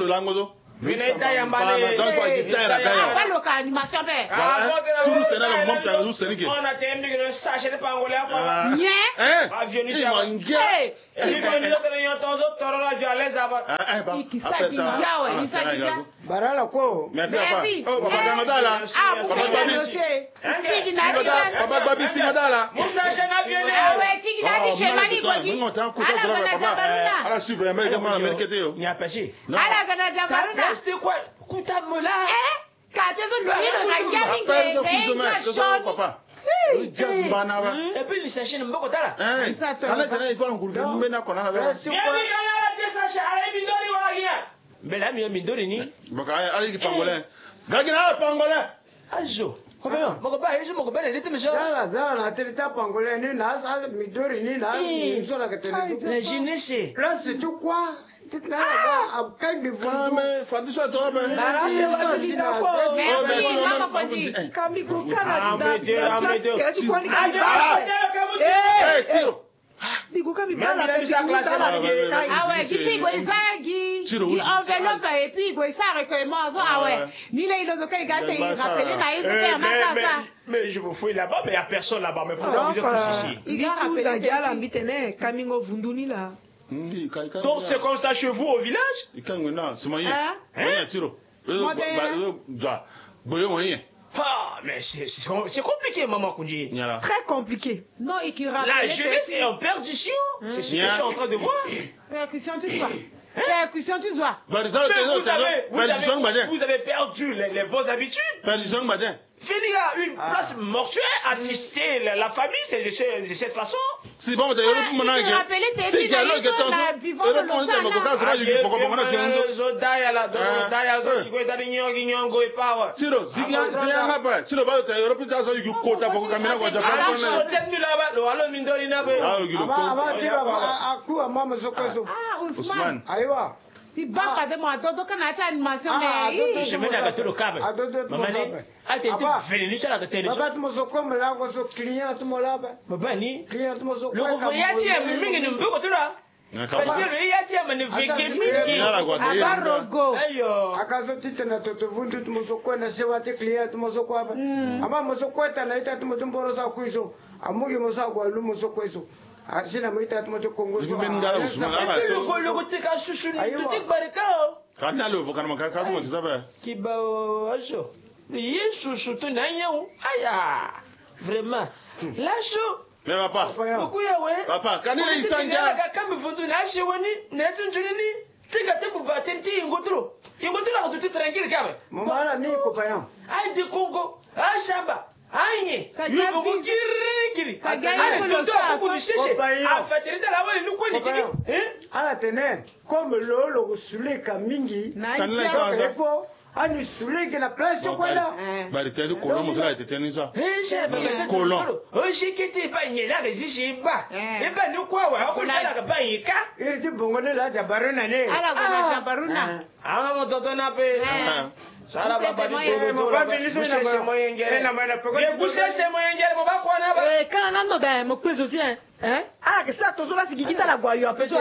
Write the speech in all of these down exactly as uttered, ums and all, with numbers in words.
le langozo. Vineta yambale. Dans quoi guitare la gagne. Pas le animation ben. Suru c'est là le monte à nous c'est niqué. On a tembi que le sachet de pangolais quoi. Nye. Hein? Avion ni ça. Hey. Il faut nous donner un temps de toro la jale ça va. Eh bah. Qui ça qui gawe, il ça qui gawe. Barala ko. Merci papa. Oh papa ganga là. Ah, papa babi. Tigi na di. Papa babi si madala. Musa chena avion. Ah ouais, tigi na di chemani gogi. Ala gana jabaruna. Ala suivre mais comment merkete yo. Ni a pêché. Ala gana jabaruna. C'était quoi? Kuta mola. Eh? Katezo ndo hilo kangami ke. Papa. Et puis, il s'achète un peu de temps. Il faut un gourou. Mais n'a qu'on a la version. Mais là, il y a Midori ni. Bon, allez, il est pangolais. Gagna, pangolais. Ajo. Comment? Mon copain, je m'en copain, il était méchant. Zala, zala, la territoire pangolais, ni là, Midori ni là. Ils sont là que tu es. La jeunesse. Là, c'est tout quoi? C'est là, à quand de vous. Mais, faut dire ça, toi, ben. Merci, maman Kondi. Kamigo, Canada. Eh, tiro. Bigo kami bala la petite classe. Ah ouais, qui fait Goizagi. Qui enveloppe et puis Goisa recueillement. Ah ouais. Ni là il a donc gâté, il rappelait na il père na ça. Mais je vous fouille là-bas, mais il n'y a personne là-bas. Mais pourquoi vous êtes tous ici? Il a rappelé la gala ambitene Kamingo Vunduni là. Donc c'est comme ça chez vous au village? C'est moyen. Moyen tiro. Moyen. Ah, mais c'est compliqué, maman Koundji. Très compliqué. Non, et qui rappelle. La jeunesse est en perdition. C'est ce que je suis en train de voir. Percussion, tu vois. Percussion, tu vois. Vous avez, vous avez, vous avez perdu les, les bonnes habitudes. Perdition, madame. Venir à une place mortuaire, assister la, la famille, c'est de, ce, de cette façon. Si bon, d'ailleurs, vous m'en avez dit. C'est qu'il y a l'autre qui est en train de vivre dans le cas, c'est là qu'il faut qu'on mette un Zodaya la, Zodaya Zodaya Zodaya Zodaya Power. Tiro, Ziggy, Ziggy, pas. Tiro, bah, t'as Europe, t'as ça, il faut qu'on t'apporte comme ça, quoi. Ah, je suis venu là-bas, le Halo Mindori n'a pas. Ah, il faut. Ah, bah, Tiro, à quoi, maman, ce que c'est. Ah, Ousmane. Aïwa. Il bat de moi, d'autres qu'on a fait animation, mais je mets la gâteau le câble. Maman, ah, t'es venu sur la gâteau. Baba, tu me sors comme là, on se client, tu me l'as. Baba, ni. Client, tu me sors. Le voyage, mais mais ne peut pas là. Parce que le yati a magnifique miki. Abarogo. Ayo. Akazo titana toto vundu tu me sors quoi, na sewa te client, tu me sors quoi. Ama me sors quoi, t'as naïta, tu me tumboro sa kuiso. Amugi me sors quoi, lu me sors kuiso. Asina moita tu me te Congo. Je vais ngala Ousmane. Le le côté ka chouchou, tu te barika. Quand t'as le vocal, mon caca, comment tu savais? Qui ba ajo. Yesu choutou na yau. Aya. Vraiment. La chou. Mais papa. Papa, quand il est ici, quand me font na chez wani, na tu njuni, tu gâte pour battre ti ngotro. Ngotro la tu tranquille kabe. Maman la ni copain. Ai de Congo, ah shamba. Aïe, il faut que tu récupères. Allez, tu dois beaucoup chercher. En fait, tu es là-bas, nous quoi, tu dis? À la tenue, comme le le soulé kamingi, il faut un soulé qui n'a place sur quoi là? Bah, il était de colon, mais là, il était tenu ça. Eh, j'ai colon. Oh, j'ai quitté pas une là, mais j'ai bas. Et ben, nous quoi, ouais, on a la pas une cas. Il était bon, on est là, Jabaruna. Ah, la Jabaruna. Ah, mon tonton n'a pas. Sala baba ni tolo tolo boucher c'est moyen ngere bien boucher c'est moyen ngere baba kwa na ba eh kana nando da mo kwezo si hein ah que ça tozo la sikikita la gwa yo apeso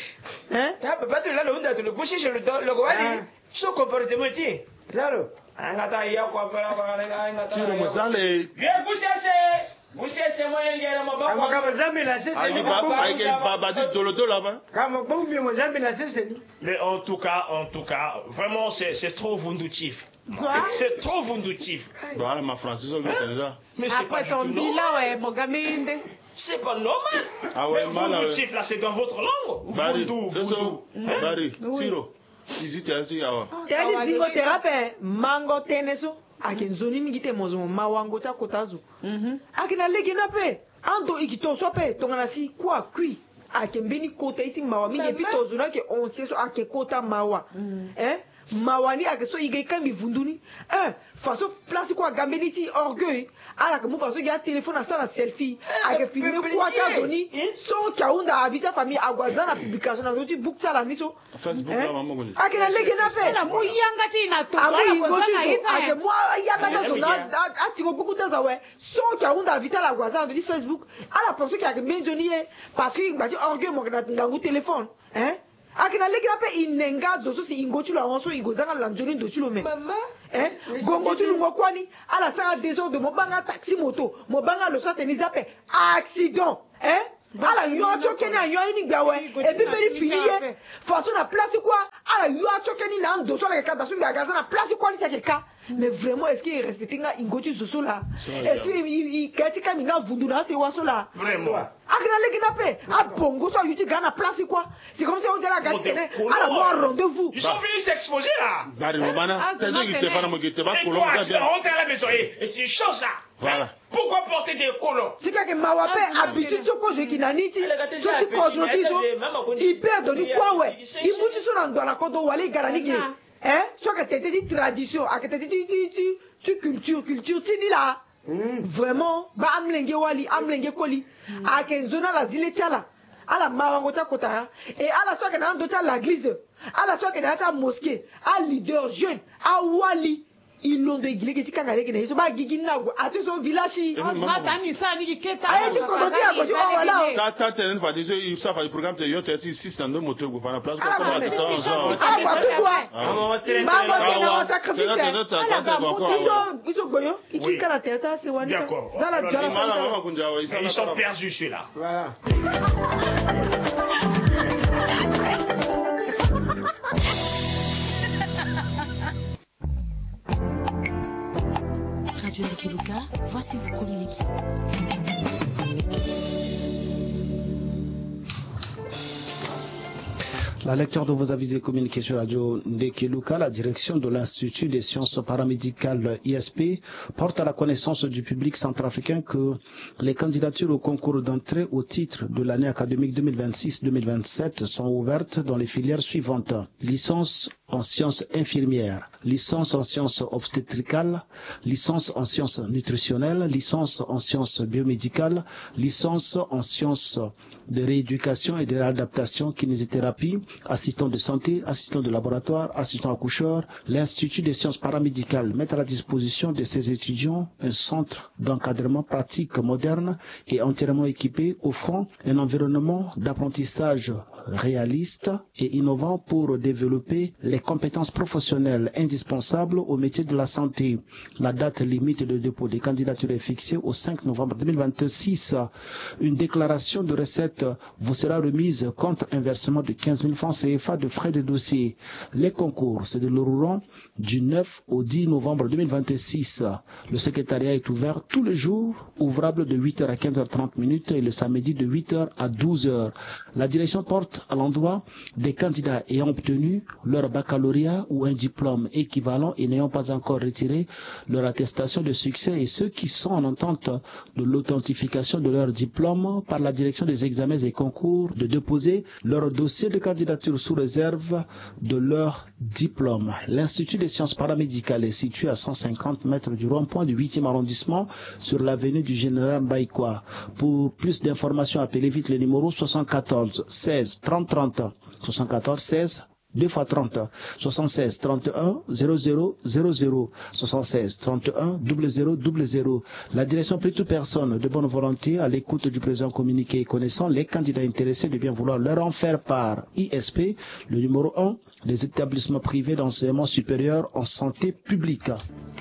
hein ta baba tu là le onda tu le boucher le le gwali so comportement ti zalo angata ya kwa para para angata tiro mzale bien boucher c'est boucher c'est moyen ngere mo ba kwa kama zambi la sese ai baba ai baba di dolo dolo là-bas kama bombi mo zambi la sese. Mais en tout cas, en tout cas, vraiment, c'est trop vundoutif. C'est trop vundoutif. Voilà, ma française, on est là. Mais c'est pas ton bilan, ouais, mon gaminde. C'est pas normal. Ah ouais, mais vundoutif, là, c'est dans votre langue. Vundou, vundou. Bari, tiro. Ici, tu as dit, ah ouais. T'as dit, psychothérapie, mango teneso. Akenzoni mingite mozo mawango cha kotazo. Mhm. Akina legena pe. Ando ikito sope tongana si kwa kui. Akembeni kota iti mawa mingi epi tozuna ke onse so ake kota mawa. Eh? Mawani ake so ige kami vunduni. Eh, façon place quoi gambeni ti orgueil. Ala ke mu façon ga téléphone à ça la selfie. Ake filmer quoi ta zoni. Son kaunda avita famille agwazana publication na noti book ta la niso. Facebook la maman ngoni. Ake na lege na fe. Na mu yanga ti na to. Amu ngoti so ake mu yanga ta zona ati ko beaucoup ta za we. Son kaunda avita la agwazana noti Facebook. Ala personne qui ake menjoni parce que ngati orgueil mo na ngangu téléphone. Hein? akina leki na pe inenga zoso si ingotu la onso igozanga lanjoni dotulo me mama eh gongo tu lungo kwani ala sanga désordre mo banga taxi moto mo banga lo sote ni zape accident eh ala yo achoke na yo ni gbawe e bi beri finiye façon na place quoi ala yo achoke ni na ndo so la kata sunga gaza na place quoi ni sekeka mais vraiment est-ce qu'il respecte nga ingotu zoso là est-ce qu'il kati kaminga vunduna se waso là vraiment akina leki na pe a bongo so yuti gana place quoi c'est comme si on dirait la gati tene ala mo rendez-vous ils sont venus s'exposer là bari romana c'est donc il te fana mo gite ba colon ça bien rentrer à la maison et tu choses là voilà pourquoi porter des colons c'est que mawape habitude soko je kinaniti so ti kodrotizo hyper doni kwa we ibuti so na ndo la kodo wale garanigi eh so que tete di tradition akete di di di culture culture tini là vraiment ba amlenge wali amlenge koli akenzona la ziletiala ala mawango ta kota et ala so que na ndo ta l'église ala so que na ta mosquée a leader jeune a wali ilondo igile ke tikanga leke na hizo ba gigi nago ati so village mata ni sa ni keta aye ti ko ti ko ti o wala ta ta tenen fa diso il ça fa le programme de yo thirty six dans moto go fa na place ko ko ti to so ah ba tu quoi ma mo ke na sacrifice ala ga mo iso iso goyo iki kana teta se wani zala jala ils sont perdus celui-là voilà Keluka, voici vous communiquer. La lecture de vos avis et communiqués sur Radio Ndekeluka, la direction de l'Institut des sciences paramédicales I S P porte à la connaissance du public centrafricain que les candidatures au concours d'entrée au titre de l'année académique deux mille vingt-six deux mille vingt-sept sont ouvertes dans les filières suivantes. Licence en sciences infirmières, licence en sciences obstétricales, licence en sciences nutritionnelles, licence en sciences biomédicales, licence en sciences de rééducation et de réadaptation, kinésithérapie, assistant de santé, assistant de laboratoire, assistant accoucheur. L'Institut des sciences paramédicales met à la disposition de ses étudiants un centre d'encadrement pratique moderne et entièrement équipé, offrant un environnement d'apprentissage réaliste et innovant pour développer les compétences professionnelles indispensables au métier de la santé. La date limite de dépôt des candidatures est fixée au cinq novembre deux mille vingt-six. Une déclaration de recettes vous sera remise contre un versement de quinze mille francs C F A de frais de dossier. Les concours se dérouleront du neuf au dix novembre deux mille vingt-six. Le secrétariat est ouvert tous les jours, ouvrable de huit heures à quinze heures trente et le samedi de huit heures à douze heures. La direction porte à l'endroit des candidats ayant obtenu leur baccalauréat ou un diplôme équivalent et n'ayant pas encore retiré leur attestation de succès et ceux qui sont en attente de l'authentification de leur diplôme par la direction des examens et concours de déposer leur dossier de candidature sous réserve de leur diplôme. L'Institut des sciences paramédicales est situé à cent cinquante mètres du rond-point du huitième arrondissement sur l'avenue du Général Baïkoa. Pour plus d'informations, appelez vite le numéro soixante-quatorze seize trente trente. soixante-quatorze seize deux fois trente, soixante-seize trente et un zéro zéro zéro zéro, soixante-seize trente et un zéro zéro zéro zéro. La direction prie toute personne de bonne volonté à l'écoute du présent communiqué et connaissant les candidats intéressés de bien vouloir leur en faire part. I S P, le numéro un des établissements privés d'enseignement supérieur en santé publique.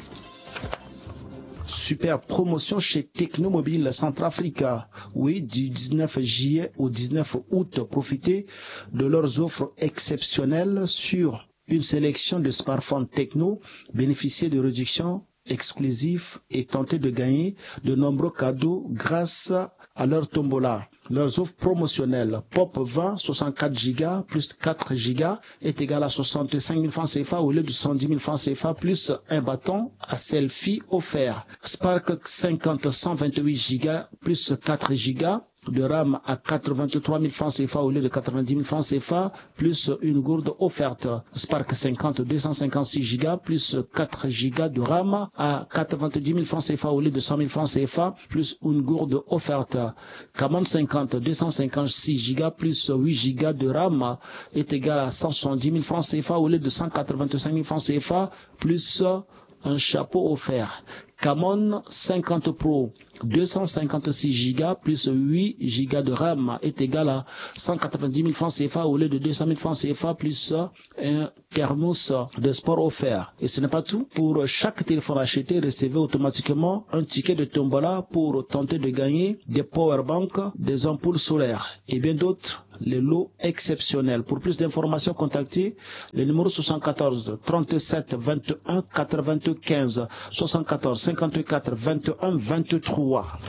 Super promotion chez Technomobile Centrafrica. Oui, du dix-neuf juillet au dix-neuf août, profitez de leurs offres exceptionnelles sur une sélection de smartphones techno, bénéficiez de réductions exclusives et tentez de gagner de nombreux cadeaux grâce à leur tombola. Leurs offres promotionnelles, Pop vingt, soixante-quatre gigas plus quatre gigas est égal à soixante-cinq mille francs C F A au lieu de cent dix mille francs C F A plus un bâton à selfie offert. Spark cinquante, cent vingt-huit gigas plus quatre gigas de RAM à quatre-vingt-trois mille francs C F A au lieu de quatre-vingt-dix mille francs C F A plus une gourde offerte. Spark cinquante, deux cent cinquante-six gigas plus quatre gigas de RAM à quatre-vingt-dix mille francs C F A au lieu de cent mille francs C F A plus une gourde offerte. Camon cinquante, deux cent cinquante-six gigas plus huit gigas de RAM est égal à cent soixante-dix mille francs C F A au lieu de cent quatre-vingt-cinq mille francs C F A plus un chapeau offert. Camon cinquante Pro, deux cent cinquante-six gigas plus huit gigas de RAM est égal à cent quatre-vingt-dix mille francs C F A au lieu de deux cent mille francs C F A plus un thermos de sport offert. Et ce n'est pas tout. Pour chaque téléphone acheté, recevez automatiquement un ticket de tombola pour tenter de gagner des powerbanks, des ampoules solaires et bien d'autres. Les lots exceptionnels. Pour plus d'informations, contactez le numéro soixante-quatorze trente-sept vingt et un quatre-vingt-quinze soixante-quatorze cinquante-quatre vingt et un vingt-trois.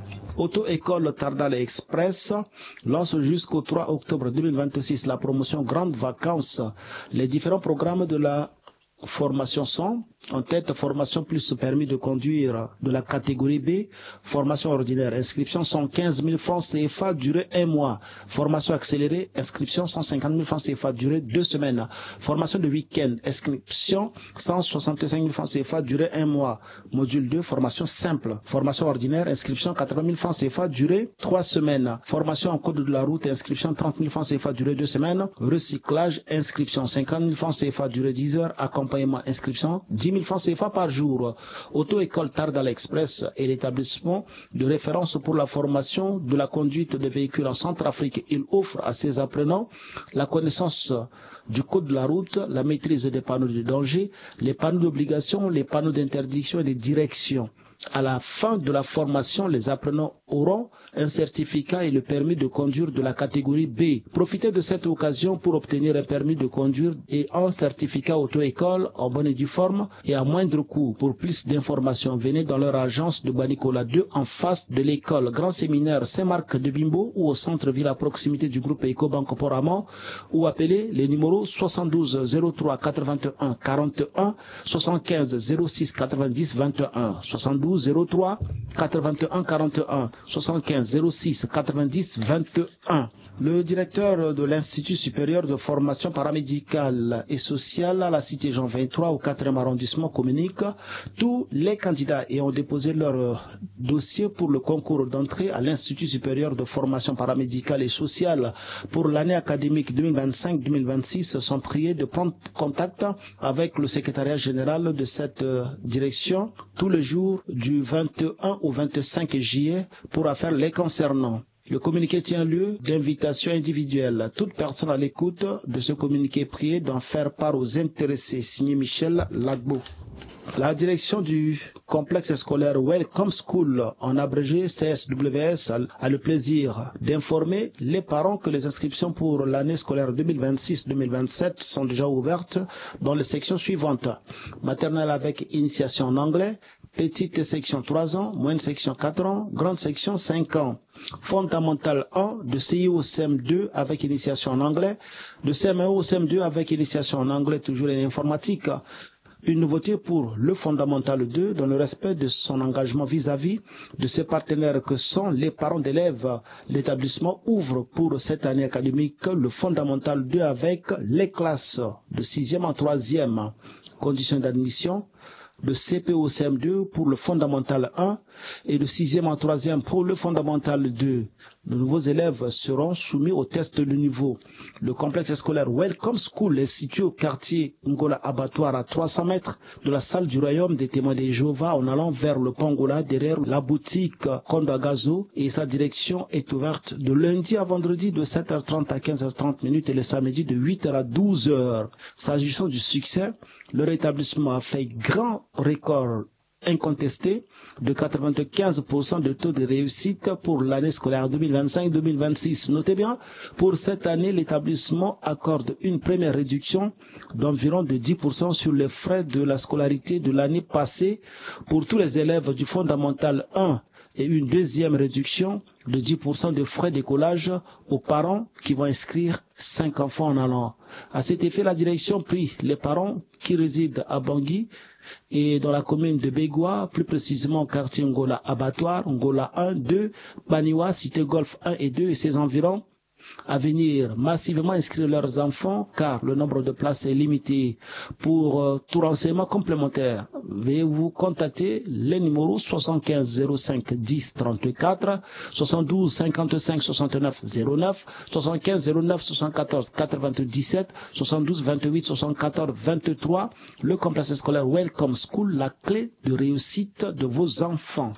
Auto-école Tardal Express lance jusqu'au trois octobre deux mille vingt-six la promotion Grandes Vacances. Les différents programmes de la formation sont en tête formation plus permis de conduire de la catégorie B, formation ordinaire, inscription cent quinze mille francs C F A durée un mois, formation accélérée, inscription cent cinquante mille francs C F A durée deux semaines, formation de week-end, inscription cent soixante-cinq mille francs C F A durée un mois, module deux, formation simple, formation ordinaire, inscription quatre-vingt mille francs C F A durée trois semaines, formation en code de la route, inscription trente mille francs C F A durée deux semaines, recyclage, inscription cinquante mille francs C F A durée dix heures, accompagnement, inscription dix mille francs C F A par jour. Auto-école Tardal Express est l'établissement de référence pour la formation de la conduite de véhicules en Centrafrique. Il offre à ses apprenants la connaissance du code de la route, la maîtrise des panneaux de danger, les panneaux d'obligation, les panneaux d'interdiction et de direction. À la fin de la formation, les apprenants auront un certificat et le permis de conduire de la catégorie B. Profitez de cette occasion pour obtenir un permis de conduire et un certificat auto-école en bonne et due forme et à moindre coût. Pour plus d'informations, venez dans leur agence de Banicola deux en face de l'école Grand Séminaire Saint-Marc de Bimbo ou au centre-ville à proximité du groupe EcoBank Porama ou appelez les numéros soixante-douze zéro trois quatre-vingt-un quarante et un soixante-quinze zéro six quatre-vingt-dix vingt et un soixante-douze zéro trois quatre-vingt-un quarante et un soixante-quinze zéro six quatre-vingt-dix vingt et un. Le directeur de l'Institut supérieur de formation paramédicale et sociale à la cité Jean vingt-trois au quatrième arrondissement communique tous les candidats ayant déposé leur dossier pour le concours d'entrée à l'Institut supérieur de formation paramédicale et sociale pour l'année académique deux mille vingt-cinq deux mille vingt-six sont priés de prendre contact avec le secrétariat général de cette direction tous les jours du vingt et un au vingt-cinq juillet pour affaires les concernant. Le communiqué tient lieu d'invitation individuelle. Toute personne à l'écoute de ce communiqué est priée d'en faire part aux intéressés. Signé Michel Lagbo. La direction du complexe scolaire Welcome School, en abrégé C S W S, a le plaisir d'informer les parents que les inscriptions pour l'année scolaire deux mille vingt-six deux mille vingt-sept sont déjà ouvertes dans les sections suivantes. Maternelle avec initiation en anglais, petite section trois ans, moyenne section quatre ans, grande section cinq ans. Fondamental un, de C I O C M deux avec initiation en anglais, de C M un au C M deux avec initiation en anglais, toujours en informatique. Une nouveauté pour le Fondamental deux dans le respect de son engagement vis-à-vis de ses partenaires que sont les parents d'élèves. L'établissement ouvre pour cette année académique le Fondamental deux avec les classes de sixième en troisième. Conditions d'admission, de C P O C M deux pour le Fondamental un et de sixième en troisième pour le Fondamental deux. De nouveaux élèves seront soumis au test de niveau. Le complexe scolaire Welcome School est situé au quartier Ngola Abattoir à trois cents mètres de la salle du royaume des témoins de Jéhovah en allant vers le pont Ngola derrière la boutique Kondagazo et sa direction est ouverte de lundi à vendredi de sept heures trente à quinze heures trente minutes et le samedi de huit heures à douze heures. S'agissant du succès, le rétablissement a fait grand record incontesté de quatre-vingt-quinze pour cent de taux de réussite pour l'année scolaire deux mille vingt-cinq deux mille vingt-six. Notez bien, pour cette année, l'établissement accorde une première réduction d'environ de dix pour cent sur les frais de la scolarité de l'année passée pour tous les élèves du Fondamental un et une deuxième réduction de dix pour cent de frais d'écolage aux parents qui vont inscrire cinq enfants en allant. À cet effet, la direction prie les parents qui résident à Bangui et dans la commune de Bégoua, plus précisément au quartier Ngola Abattoir, Ngola un, deux, Baniwa, Cité Golf un et deux et ses environs, à venir massivement inscrire leurs enfants car le nombre de places est limité. Pour euh, tout renseignement complémentaire, veuillez vous contacter les numéros soixante-quinze zéro cinq dix trente-quatre, soixante-douze cinquante-cinq soixante-neuf zéro neuf, soixante-quinze zéro neuf soixante-quatorze quatre-vingt-dix-sept, soixante-douze vingt-huit soixante-quatorze vingt-trois. Le complexe scolaire Welcome School, la clé de réussite de vos enfants.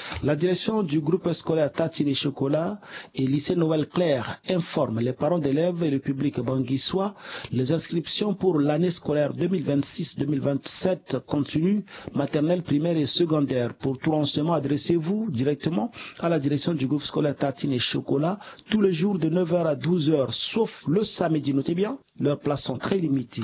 La direction du groupe scolaire Tartine et Chocolat et lycée Noël Claire informe les parents d'élèves et le public banguissois. Les inscriptions pour l'année scolaire deux mille vingt-six deux mille vingt-sept continuent, maternelle, primaire et secondaire. Pour tout renseignement, adressez-vous directement à la direction du groupe scolaire Tartine et Chocolat tous les jours de neuf heures à douze heures, sauf le samedi. Notez bien, leurs places sont très limitées.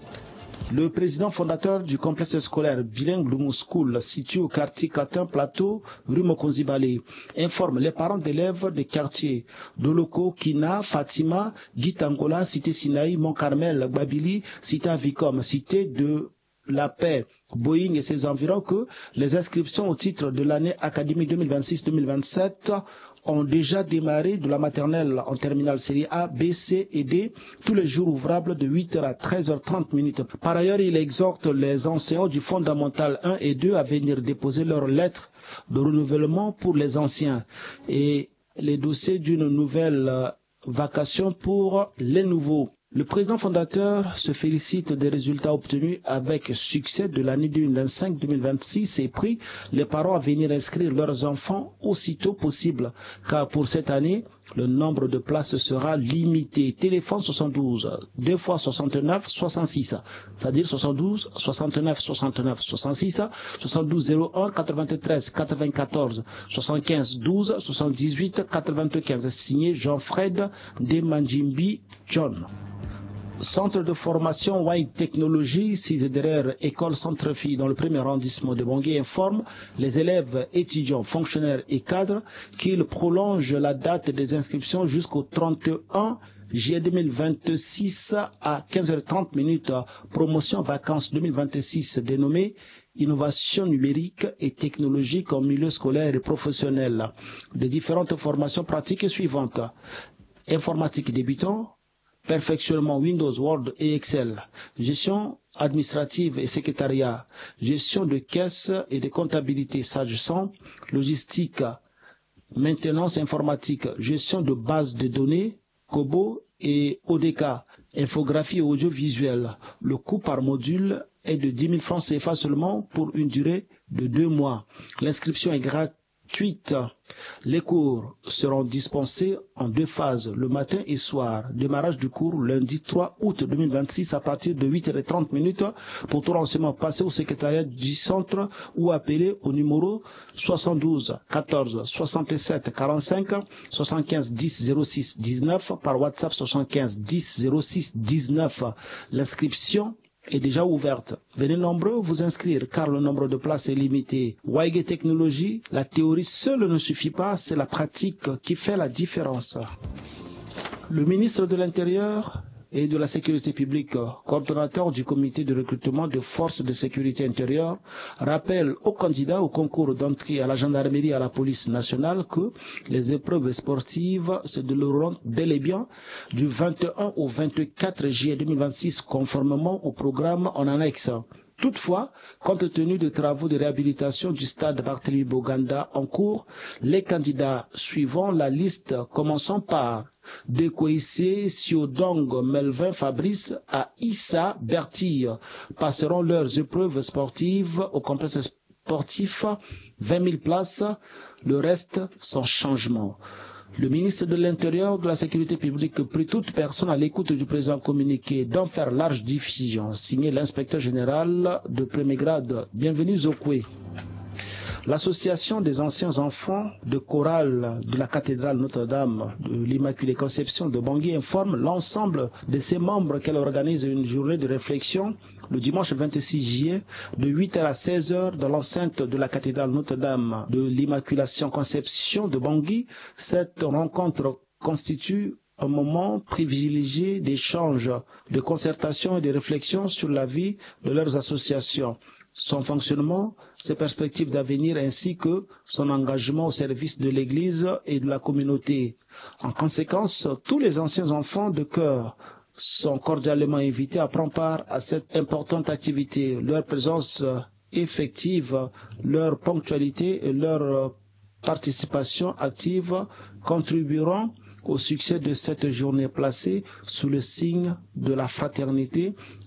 Le président fondateur du complexe scolaire bilingue Lumu School, situé au quartier Catin Plateau, rue Mokonzibale, informe les parents d'élèves des quartiers Doloko, Kina, Fatima, Gitangola, cité Sinaï, Mont-Carmel, Babili, cité Avicom, cité de la Paix, Boeing et ses environs que les inscriptions au titre de l'année académique deux mille vingt-six deux mille vingt-sept ont déjà démarré de la maternelle en terminale série A, B, C et D, tous les jours ouvrables de huit heures à treize heures trente minutes. Par ailleurs, il exhorte les enseignants du fondamental un et deux à venir déposer leurs lettres de renouvellement pour les anciens et les dossiers d'une nouvelle vacation pour les nouveaux. Le président fondateur se félicite des résultats obtenus avec succès de l'année deux mille vingt-cinq deux mille vingt-six et prie les parents à venir inscrire leurs enfants aussitôt possible, car pour cette année, le nombre de places sera limité. Téléphone soixante-douze, deux fois soixante-neuf, soixante-six, c'est-à-dire soixante-douze, soixante-neuf, soixante-neuf, soixante-six, soixante-douze, zéro un, quatre-vingt-treize, quatre-vingt-quatorze, soixante-quinze, douze, soixante-dix-huit, quatre-vingt-quinze, signé Jean-Fred Demandjimbi John. Centre de formation Wide Technology, six derrière École Centre-Fille dans le premier arrondissement de Bangui informe les élèves, étudiants, fonctionnaires et cadres qu'il prolonge la date des inscriptions jusqu'au trente et un juillet deux mille vingt-six à quinze heures trente minutes. Promotion vacances deux mille vingt-six dénommée Innovation numérique et technologique en milieu scolaire et professionnel. Des différentes formations pratiques suivantes. Informatique débutant, perfectionnement Windows, Word et Excel, gestion administrative et secrétariat, gestion de caisse et de comptabilité, sage-sang, logistique, maintenance informatique, gestion de base de données, Kobo et O D K, infographie et audiovisuelle. Le coût par module est de dix mille francs C F A seulement pour une durée de deux mois. L'inscription est gratuite. Les cours seront dispensés en deux phases, le matin et soir. Démarrage du cours lundi trois août deux mille vingt-six à partir de huit heures trente minutes. Pour tout renseignement, passez au secrétariat du centre ou appelez au numéro soixante-douze quatorze soixante-sept quarante-cinq soixante-quinze dix zéro six dix-neuf par WhatsApp soixante-quinze dix zéro six dix-neuf. L'inscription est déjà ouverte. Venez nombreux vous inscrire car le nombre de places est limité. Waige Technologie, la théorie seule ne suffit pas, c'est la pratique qui fait la différence. Le ministre de l'Intérieur et de la Sécurité publique, coordonnateur du comité de recrutement de forces de sécurité intérieure, rappelle aux candidats au concours d'entrée à la gendarmerie et à la police nationale que les épreuves sportives se dérouleront bel et bien du vingt et un au vingt-quatre juillet deux mille vingt-six conformément au programme en annexe. Toutefois, compte tenu des travaux de réhabilitation du stade Barthélemy Boganda en cours, les candidats suivant la liste commençant par de Koissé, Siodong, Melvin, Fabrice à Issa, Bertille passeront leurs épreuves sportives au complexe sportif, vingt mille places, le reste sans changement. Le ministre de l'Intérieur, de la Sécurité publique prie toute personne à l'écoute du présent communiqué d'en faire large diffusion. Signé l'inspecteur général de premier grade. Bienvenue Zokwe. L'association des anciens enfants de chorale de la cathédrale Notre-Dame de l'Immaculée Conception de Bangui informe l'ensemble de ses membres qu'elle organise une journée de réflexion le dimanche vingt-six juillet de huit heures à seize heures dans l'enceinte de la cathédrale Notre-Dame de l'Immaculation Conception de Bangui. Cette rencontre constitue un moment privilégié d'échange, de concertation et de réflexion sur la vie de leurs associations, son fonctionnement, ses perspectives d'avenir ainsi que son engagement au service de l'Église et de la communauté. En conséquence, tous les anciens enfants de cœur sont cordialement invités à prendre part à cette importante activité. Leur présence effective, leur ponctualité et leur participation active contribueront au succès de cette journée placée sous le signe de la fraternité,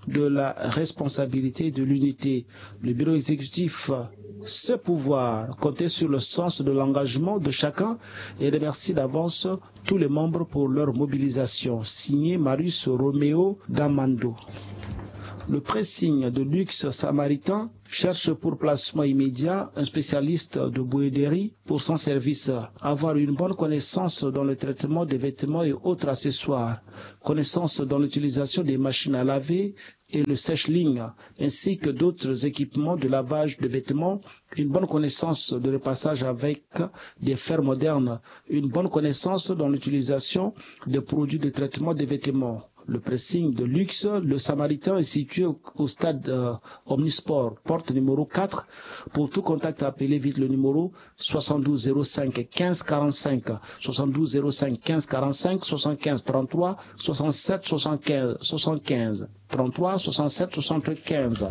de la responsabilité et de l'unité. Le bureau exécutif sait pouvoir compter sur le sens de l'engagement de chacun et remercie d'avance tous les membres pour leur mobilisation. Signé Marius Roméo Gamando. Le pressing de luxe samaritain cherche pour placement immédiat un spécialiste de bouéderie pour son service. Avoir une bonne connaissance dans le traitement des vêtements et autres accessoires, connaissance dans l'utilisation des machines à laver et le sèche-ligne, ainsi que d'autres équipements de lavage de vêtements, une bonne connaissance de repassage avec des fers modernes, une bonne connaissance dans l'utilisation des produits de traitement des vêtements. Le pressing de luxe, le Samaritain est situé au, au stade euh, Omnisport, porte numéro quatre. Pour tout contact, appelez vite le numéro soixante-douze zéro cinq quinze quarante-cinq, soixante-douze zéro cinq quinze quarante-cinq, soixante-quinze trente-trois, soixante-sept soixante-quinze, soixante-quinze, trente-trois, soixante-sept soixante-quinze.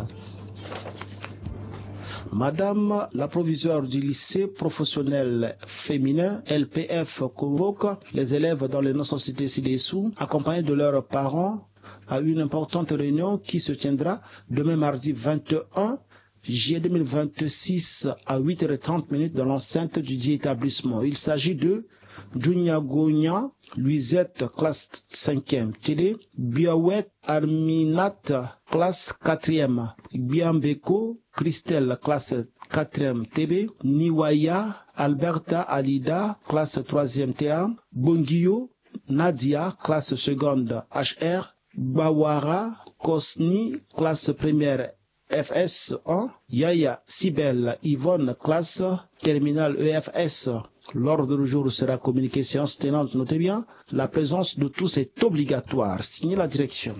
Madame la proviseure du lycée professionnel féminin L P F convoque les élèves dans les non-sociétés ci-dessous, accompagnés de leurs parents, à une importante réunion qui se tiendra demain mardi vingt et un juillet deux mille vingt-six à huit heures trente dans l'enceinte du dit établissement. Il s'agit de Junia Gonia, Luisette, classe cinquième, Télé, Biawet Arminat, classe quatrième, Biambeko, Christelle, classe quatrième T B, Niwaya, Alberta Alida, classe troisième T A, Bongio, Nadia, classe seconde H R, Bawara, Kosni, classe première F S un, Yaya Sibel Yvonne, classe terminale E F S. L'ordre du jour sera communiqué séance tenante. Notez bien, la présence de tous est obligatoire. Signez la direction.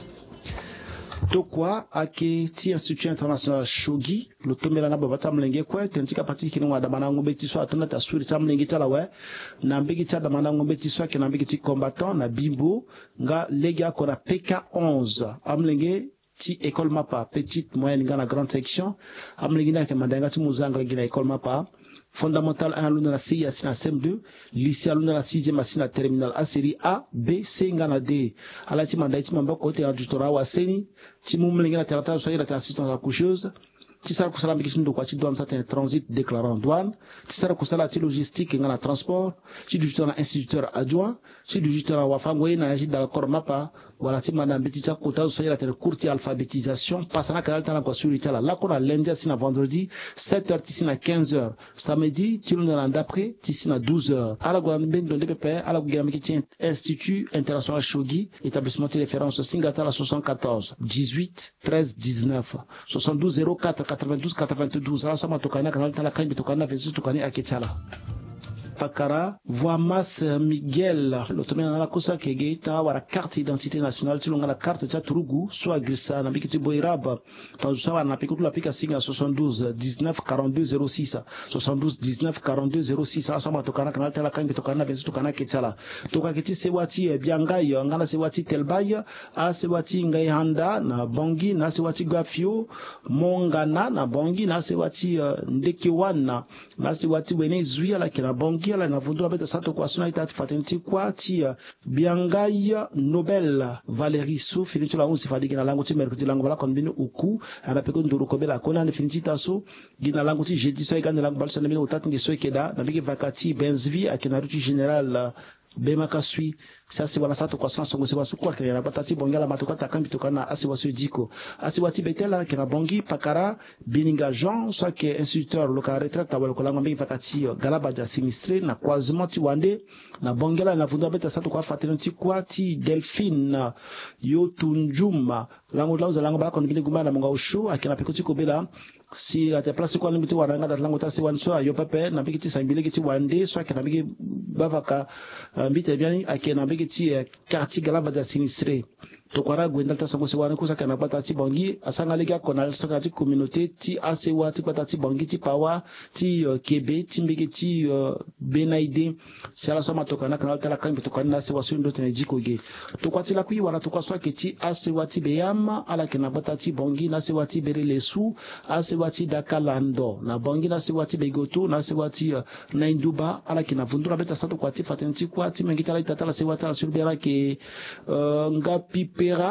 Tokwa ake ti Institut International Shogi lo tomela na baba tamlenge kwa tentika pati kinu wa damana ngombe ti so atona ta suri tamlenge tala we na mbegi ta damana ngombe ti so ke na mbegi ti combattant na bimbo nga lega kona P K onze amlenge ti école mapa petite moyenne nga na grande section amlenge na ke mandanga ti muzanga gina école mapa fondamental un alumni na C I asina C M deux, lycée alumni na sixième asina terminal A série A, B, C ngana D. Alati manda iti mamba kote na tutora wa seni, ti mumlengi na terata soye la assistance accoucheuse, ti sara kusala mbiki ndo kwa ti douane sa transit déclarant douane, ti sara kusala ti logistique ngana transport, ti tutora na instituteur adjoint, ti tutora wa fangoye na yaji dans corps mapa, wala ti manda mbiti ta kota soye la courte alphabétisation, passana kanal tana kwa suri tala, la kona lundi asina vendredi, sept heures ti sina quinze heures. Samedi, tu l'as d'après, tu es à douze heures. À la Guadeloupe, de l'E P P, à la Guadeloupe, Institut International Shogi, établissement de référence Singapore soixante-quatorze, dix-huit, treize, dix-neuf, soixante-douze zéro quatre, quatre-vingt-douze, quatre-vingt-douze. Alors, ça m'a tocané, quand on a quand on a fait tocané à Ketchala. Pakara, Voamas Miguel, l'automne na la kosa kege ta wala carte d'identité nationale tu longa la carte ta turugu soit grissa na bikiti boiraba ta usawa na pikutu la pika singa soixante-douze dix-neuf quarante-deux zéro six soixante-douze dix-neuf quarante-deux zéro six ça ma tokana kana tala kangi tokana bezu tokana ketala toka kiti sewati biangai ngana sewati telbay a sewati ngai handa na bongi na sewati gafio mongana na bongi na sewati ndekiwana na sewati wenezui ala kina bongi ala na vundula beta sato kwa suna ita fatenti kwa ti biangai Nobel Valérie Sou finito la unsi fadi gina lango ti merkuti lango bala konbini uku ana peko nduru kobela kona ni finiti taso gina lango ti jeudi so igana lango balso nemini utati ngi so ikeda na bigi vakati benzvi akina ruti general Bema Kasui, ça c'est voilà ça to croissance songo c'est wasu kwa kena batati bongala matoka takambi tokana asi wasu diko asi wati betela kena bongi pakara bininga Jean soit que instituteur local retraite tabalo kolanga mbi vakati galaba ja sinistré na croisement ti wande na bongela na vunda beta ça to kwa fatenti kwa ti Delphine yo tunjuma lango lauza lango bala kon bini guma na monga ushu akina pekoti kobela si ate place kwa limiti waranga dat lango tasi wan so yo pepe na biki ti sambile ki ti wande soit que na biki bavaka mbite bien akena biki ti quartier galaba da sinistré to kwara gwendal ta songo se wana kusa kana bata ti bongi asanga lega kona sanga ti communauté ti asewa ti bata ti bongi ti pawa ti uh, kebe ti mbiki ti uh, benaide sala soma to kana kana tala kan to kana se wasu ndo tene jikoge to kwati la kui wana to kwaswa ke ti asewa ti beyama ala kana bata ti bongi na sewa ti bere lesu asewa ti dakalando na bongi na sewa ti begoto na sewa ti uh, na induba ala kana vundura beta sato kwati fatenti kwati mengita la tata la sewa tala surbera ke uh, nga pipe Pera,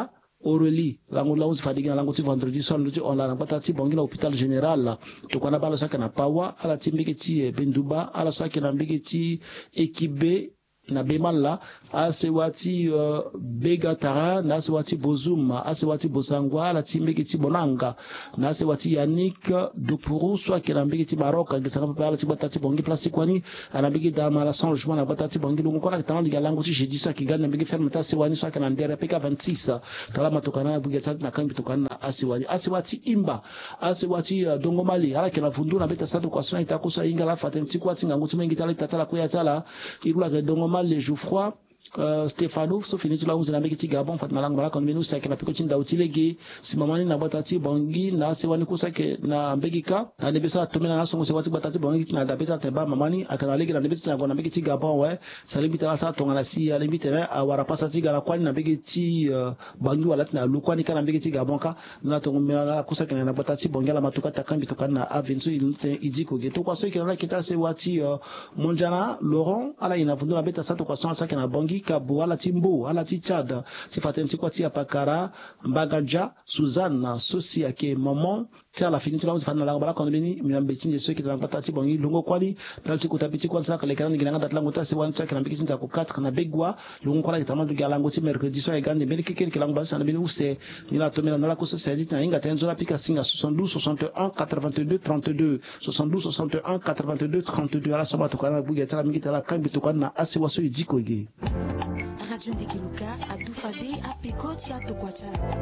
Aurélie lango la fadiga lango tu vendredi soir nous on la batati bongi l'hôpital général to kona bala saka na pawa ala timbiketi benduba ala saka na mbiketi ekibe na bemala asewati uh, begatara na asewati bozuma asewati bosangwa ala timbiketi bonanga na asewati Yannick Dupuru soit que na mbiketi baroka ngisaka papa ala tibatati bongi place kwani ala mbiketi dama la changement na batati bongi lungo kona kitana diga lango ti jeudi soit ki gana mbiketi ferme ta sewani soit que na ndere P K vingt-six kala matokana na bugeta na kambi tokana na asewani asewati imba asewati uh, dongomali ala kila fundu na beta sadu kwa sona itakusa inga la fatenti kwa tinga ngutu mengi tala tatala kwa tala irula ke dongomali les jours froids Uh, Stefano so fini tu la unza na mbiki Gabon fatna lang bala kon menu sa ke na piko chinda utilege simamani na batati bongi na sewani kusa ke na mbegika na nebesa tumena na songo sewati batati bongi na da besa teba mamani akana lege na nebesa na gona mbiki Gabon we salimbi tala sa tonga na si ya limbi tena awara pasati gala kwani na mbiki uh, bangi wala na lukwani kana mbiki Gabon ka na tongo mena kusa ke na batati bongi la matuka takambi tokana avensu ilute idiko geto kwa so ke na kita sewati uh, monjana Laurent ala ina fundu na beta sa to kwa so sa ke na bongi Kabo ala timbo ala ti Tchad ti fatenti kwa ti apakara mbagaja Suzanne sosi yake maman ti ala fini tu la fana la bala kon beni miambeti de ceux qui dans patati bongi lungo kwali dal ti kutapiti kwa saka le kana ngina datla ngota se wan chaka na biki za ko quatre na begwa lungo kwala ki tamandu gala ngoti mercredi so egande beni kikeli kilango basa na beni use ni la tomela na la ko se sedit na inga tenzo la pika singa soixante-douze soixante-et-un quatre-vingt-deux trente-deux soixante-douze soixante-et-un quatre-vingt-deux trente-deux ala soma to kana bugi tala mingi tala kambi to kana asi waso yijiko ge Radio Ndekeluka, à Doufade, à Pekot, à Tokwata.